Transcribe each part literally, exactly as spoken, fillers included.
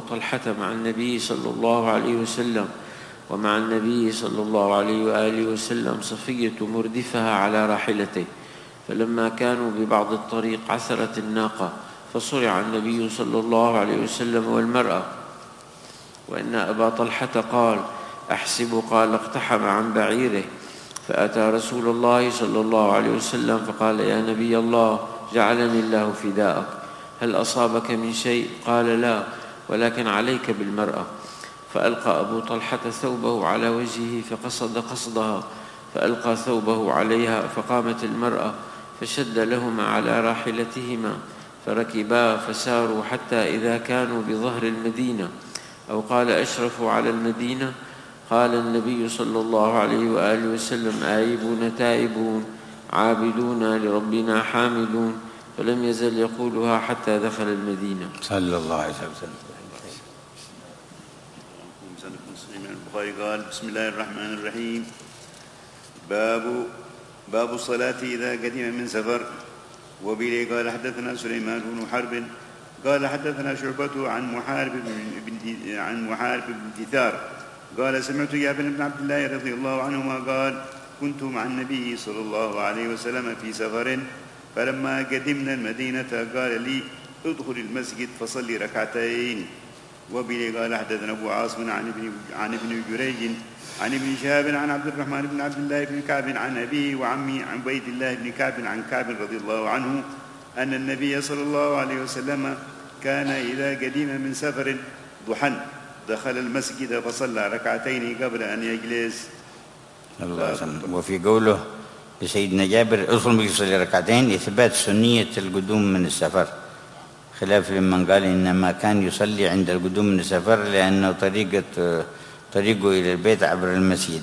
طلحة مع النبي صلى الله عليه وسلم، ومع النبي صلى الله عليه وآله وسلم صفية مردفها على راحلته، فلما كانوا ببعض الطريق عثرت الناقة، فصرع النبي صلى الله عليه وسلم والمرأة. وإن أبا طلحة قال: أحسب قال اقتحم عن بعيره، فأتى رسول الله صلى الله عليه وسلم فقال: يا نبي الله، جعلني الله فداءك، هل أصابك من شيء؟ قال: لا، ولكن عليك بالمرأة. فألقى أبو طلحة ثوبه على وجهه فقصد قصدها، فألقى ثوبه عليها، فقامت المرأة فشد لهما على راحلتهما، فركبا فساروا حتى إذا كانوا بظهر المدينة، أو قال أشرفوا على المدينة، قال النبي صلى الله عليه وآله وسلم: آيبون تائبون عابدون لربنا حامدون، فلم يزل يقولها حتى دخل المدينة. صلى الله عليه وسلم. البخاري قال: بسم الله الرحمن الرحيم. باب باب الصلاة إذا قدم من سفر. وبه قال: حدثنا سليمان بن حرب قال: حدثنا شعبة عن محارب بن عن محارب بن دثار قال: سمعت جابر بن عبد الله رضي الله عنهما قال: كنت مع النبي صلى الله عليه وسلم في سفر، فلما قدمنا المدينة قال لي: ادخل المسجد فصلي ركعتين. وبه قال: حدثنا أبو عاصم عن ابن عن ابن جريج عن ابن شهاب عن عبد الرحمن بن عبد الله بن كعب عن أبيه وعمه عن عبيد الله بن كعب عن كعب رضي الله عنه أن النبي صلى الله عليه وسلم كان إذا قدم من سفر ضحى دخل المسجد فصلى ركعتين قبل أن يجلس. الله وسلم. وفي قوله لسيدنا جابر: ادخل المسجد فصلي ركعتين، إثبات سنية القدوم من السفر، خلاف لمن قال إنما كان يصلي عند القدوم من السفر لأنه طريقة طريقه إلى البيت عبر المسجد.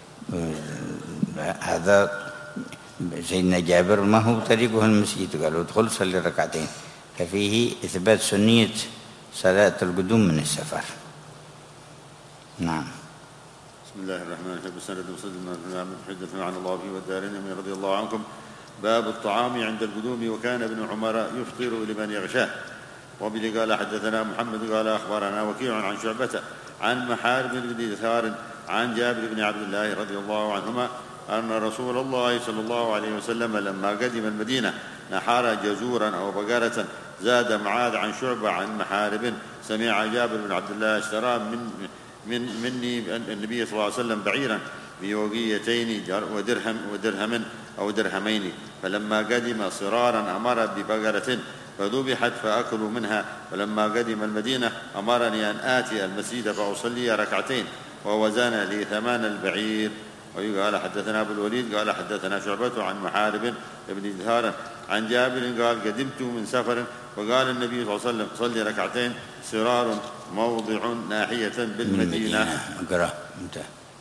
هذا سيدنا جابر ما هو طريقه المسجد، قالوا ادخل صلي ركعتين، ففيه إثبات سنية صلاة القدوم من السفر. نعم. بسم الله الرحمن الرحيم. سند مسلم حدثنا عن الله فيه والدارمي رضي الله عنكم. باب الطعام عند القدوم، وكان ابن عمر يفطر لمن يغشاه. وبه قال: حدثنا محمد قال: أخبرنا وكيع عن شعبة عن محارب بن دثار عن جابر بن عبد الله رضي الله عنهما أن رسول الله صلى الله عليه وسلم لما قدم المدينة نحر جزورا أو بقرة. زاد معاذ عن شعبة عن محارب: سمع جابر بن عبد الله اشترى من من مني النبي صلى الله عليه وسلم بعيرا بيوقيتين ودرهم ودرهم أو درهمين، فلما قدم صرارا أمر ببقرة فذبحت فأكلوا منها. ولما قدم المدينة أمرني أن آتي المسجد فأصلي ركعتين، ووزن لي ثمان البعير. وقال: حدثنا أبو الوليد قال: حدثنا شعبة عن محارب بن دثار عن جابر قال: قدمت من سفر، وقال النبي صلى الله عليه وسلم: صلي ركعتين، صرار موضع ناحية بالمدينة. اقرأ انت.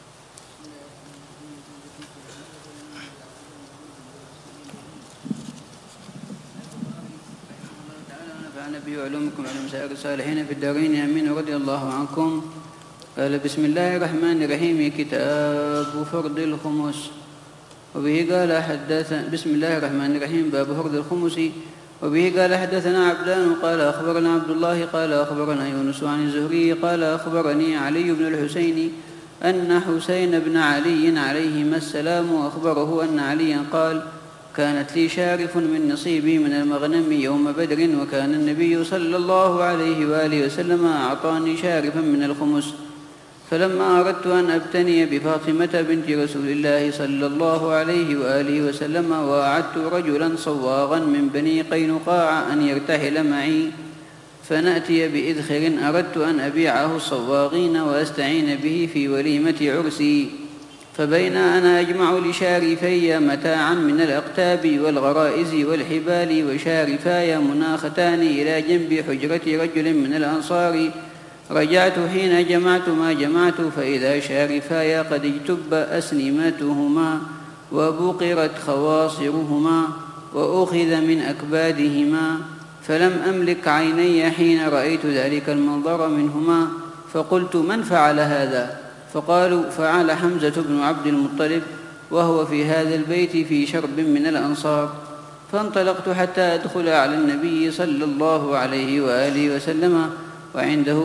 نبي علومكم علوم سائر الصالحين في الدارين امين رضي الله عنكم. قال: بسم الله الرحمن الرحيم. كتاب فرض الخمس. وبه قال: حدثنا بسم الله الرحمن الرحيم. باب فرض الخمس. وبه قال: حدثنا عبدان قال: أخبرنا عبد الله قال: أخبرنا يونس عن الزهري قال: أخبرني علي بن الحسين أن حسين بن علي عليهما السلام أخبره أن عليا قال: كانت لي شارف من نصيبي من المغنم يوم بدر، وكان النبي صلى الله عليه وآله وسلم أعطاني شارفا من الخمس، فلما أردت أن أبتني بفاطمة بنت رسول الله صلى الله عليه وآله وسلم، وأعدت رجلا صواغا من بني قينقاع أن يرتحل معي، فنأتي بإذخر أردت أن أبيعه الصواغين وأستعين به في وليمة عرسي، فبين أنا أجمع لشارفي متاعا من الأقتاب والغرائز والحبال، وشارفاي مناختان إلى جنب حجرة رجل من الأنصار، رجعت حين جمعت ما جمعت، فإذا شارفاي قد اجتب أسنمتهما وبقرت خواصرهما وأخذ من أكبادهما، فلم أملك عيني حين رأيت ذلك المنظر منهما، فقلت: من فعل هذا؟ فقالوا: فعل حمزة بن عبد المطلب، وهو في هذا البيت في شرب من الأنصار. فانطلقت حتى أدخل على النبي صلى الله عليه وآله وسلم وعنده